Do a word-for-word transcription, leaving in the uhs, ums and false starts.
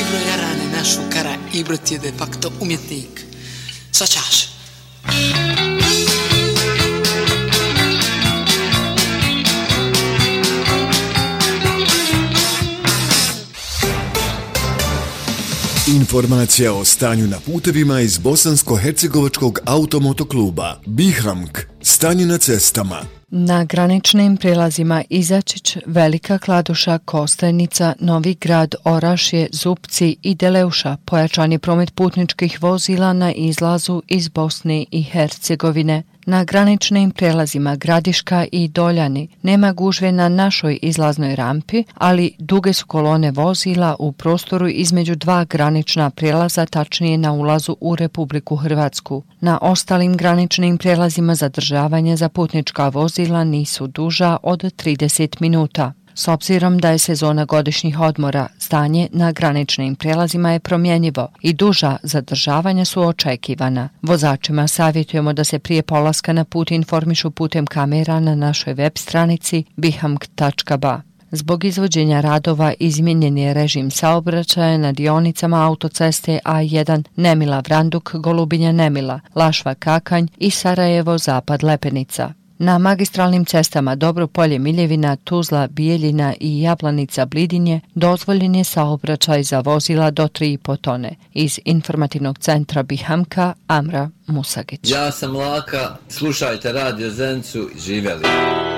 dobro jarane našu kara Ibrat je de facto umjetnik. Svačaš? Informacija o stanju na putevima iz Bosansko-hercegovačkog automotokluba Bihamk. Stanje na cestama. Na graničnim prijelazima Izačić, Velika Kladuša, Kostajnica, Novi Grad, Orašje, Zupci i Deleuša pojačan je promet putničkih vozila na izlazu iz Bosne i Hercegovine. Na graničnim prijelazima Gradiška i Doljani nema gužve na našoj izlaznoj rampi, ali duge su kolone vozila u prostoru između dva granična prijelaza, tačnije na ulazu u Republiku Hrvatsku. Na ostalim graničnim prijelazima zadržavanje za putnička vozila nisu duža od trideset minuta. S obzirom da je sezona godišnjih odmora, stanje na graničnim prijelazima je promjenjivo i duža zadržavanja su očekivana. Vozačima savjetujemo da se prije polaska na put informišu putem kamera na našoj web stranici bihamk tačka ba. Zbog izvođenja radova izmijenjen je režim saobraćaja na dionicama autoceste A jedan Nemila Vranduk, Golubinja Nemila, Lašva Kakanj i Sarajevo Zapad Lepenica. Na magistralnim cestama Dobropolje Miljevina, Tuzla, Bijeljina i Jablanica Blidinje dozvoljen je saobraćaj za vozila do tri i po tone. Iz informativnog centra Bihamka, Amra Musagić. Ja sam Laka, slušajte Radio Zencu, živjeli.